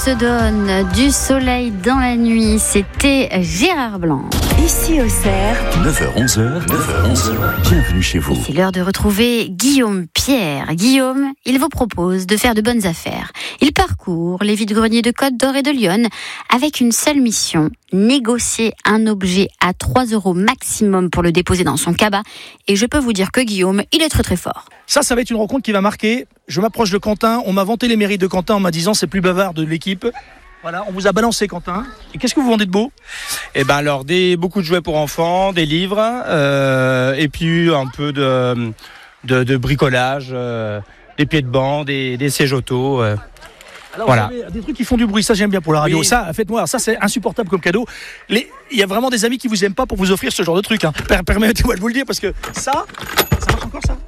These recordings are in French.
se donne du soleil dans la nuit. C'était Gérard Blanc. Ici Auxerre, 9h-11h, bienvenue chez vous. C'est l'heure de retrouver Guillaume Pierre. Guillaume, il vous propose de faire de bonnes affaires. Il parcourt les vides-greniers de Côte d'Or et de Lyon avec une seule mission, négocier un objet à 3 € maximum pour le déposer dans son cabas. Et je peux vous dire que Guillaume, il est très très fort. Ça va être une rencontre qui va marquer. Je m'approche de Quentin. On m'a vanté les mérites de Quentin en m'a disant c'est le plus bavard de l'équipe. Voilà, on vous a balancé Quentin. Et qu'est-ce que vous vendez de beau ? Eh ben alors beaucoup de jouets pour enfants, des livres, et puis un peu de bricolage, des pieds de banc, des sièges auto. Alors, voilà. Vous avez des trucs qui font du bruit, ça j'aime bien pour la radio. Oui. Ça, faites-moi, ça c'est insupportable comme cadeau. Il y a vraiment des amis qui vous aiment pas pour vous offrir ce genre de truc. Hein. Permettez-moi de vous le dire parce que ça marche encore ça.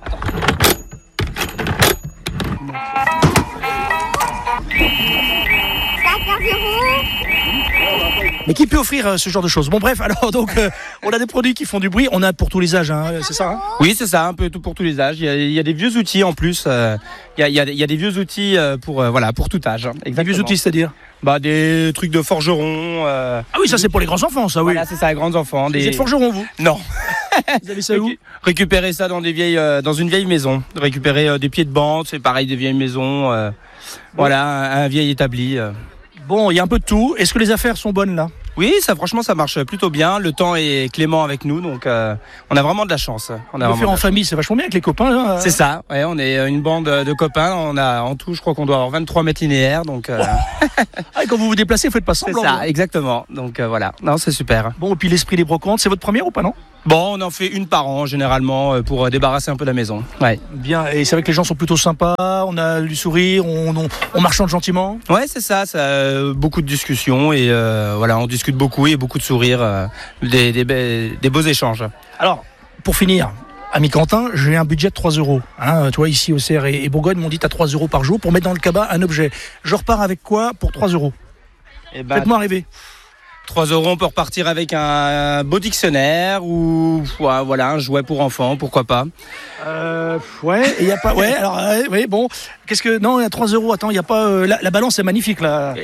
Mais qui peut offrir ce genre de choses ? Bon bref, alors donc on a des produits qui font du bruit, on a pour tous les âges, hein, c'est ça hein ? Oui, c'est ça, un peu tout pour tous les âges. Il y a des vieux outils en plus. Il y a des vieux outils pour tout âge. Hein. Des vieux outils, c'est-à-dire ? Des trucs de forgeron. Ah oui, ça c'est pour les grands enfants, ça oui. Voilà, c'est ça, les grands enfants. Vous êtes forgeron, vous ? Non. Vous avez ça où ? Récupérer ça dans une vieille maison. Récupérer des pieds de banc, c'est pareil, des vieilles maisons. Voilà, un vieil établi. Bon, il y a un peu de tout. Est-ce que les affaires sont bonnes là ? Oui, franchement, ça marche plutôt bien. Le temps est clément avec nous, donc on a vraiment de la chance. On le faire en famille, c'est vachement bien avec les copains. Là. C'est ça. Ouais, on est une bande de copains. On a en tout, je crois qu'on doit avoir 23 mètres linéaires. Donc. Et quand vous vous déplacez, vous faites pas semblant. C'est ça, exactement. Donc voilà. Non, c'est super. Bon, et puis l'esprit des brocantes, c'est votre première ou pas non ? Bon, on en fait une par an généralement pour débarrasser un peu la maison. Ouais. Bien, et c'est vrai que les gens sont plutôt sympas, on a du sourire, on marchande gentiment. Ouais, c'est ça, beaucoup de discussions et voilà, on discute beaucoup et beaucoup de sourires, des beaux échanges. Alors, pour finir, ami Quentin, j'ai un budget de 3 €. Hein, tu vois, ici, Auxerre et Bourgogne m'ont dit t'as 3 € par jour pour mettre dans le cabas un objet. Je repars avec quoi pour 3 €? Faites-moi rêver. 3 €, on peut repartir avec un beau dictionnaire ou voilà, un jouet pour enfants, pourquoi pas. Ouais, et il y a pas. Ouais, alors, oui, bon. Qu'est-ce que. Non, il y a 3 €. Attends, il n'y a pas. La balance est magnifique, là.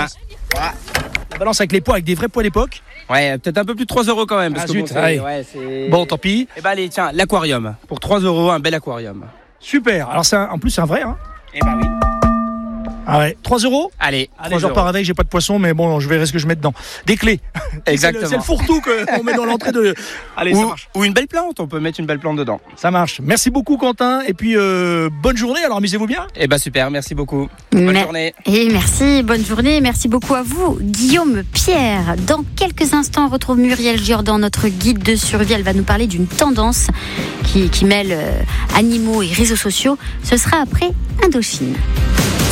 La balance avec les poids, avec des vrais poids d'époque. Ouais, peut-être un peu plus de 3 € quand même. Parce zut, c'est... Bon, tant pis. Allez, tiens, l'aquarium. Pour 3 €, un bel aquarium. Super. Alors, en plus, c'est un vrai, hein. Oui. Ah ouais, 3 €. Allez, je repars avec, j'ai pas de poisson, mais bon, je verrai ce que je mets dedans. Des clés. Exactement. C'est le fourre-tout qu'on met dans l'entrée de. Allez, ça marche. Ou une belle plante, on peut mettre une belle plante dedans. Ça marche. Merci beaucoup, Quentin. Et puis, bonne journée. Alors, amusez-vous bien. Super, merci beaucoup. Bonne journée. Et merci, bonne journée. Merci beaucoup à vous, Guillaume Pierre. Dans quelques instants, on retrouve Muriel Jordan, notre guide de survie. Elle va nous parler d'une tendance qui mêle animaux et réseaux sociaux. Ce sera après Indochine.